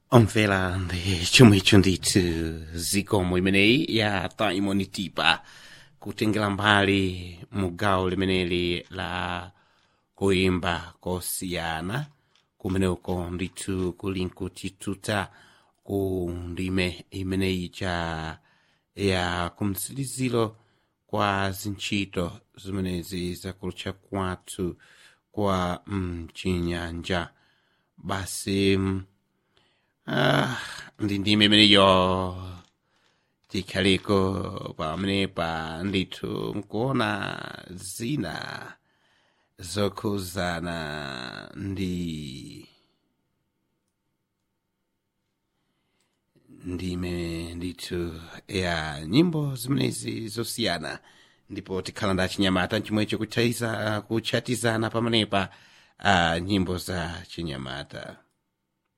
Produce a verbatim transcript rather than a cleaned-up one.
Omvela ndi chomwe icho ndithu zikomo imeneyi ya taimonitipa kutengera mbali mu gawo limeneli la kuimba kosiyana kumeneko ndithu kuli nkutituta ku ndime imeneyi cha ya kumtsikiliziro kwa zintchito zimenezi zakulutcha kwathu kwa mchinyanja basi mm, ah, ndi ndime imeneyo tikhaliko pamenepa ndithu nkuona zina zokhuzana ndi ndime ndithu ya nyimbo zimenezi zosiyana ndipo tikhala nda chinyamata chimwecho kuchatiza kuchatizana pamenepa uh, nyimbo za chinyamata.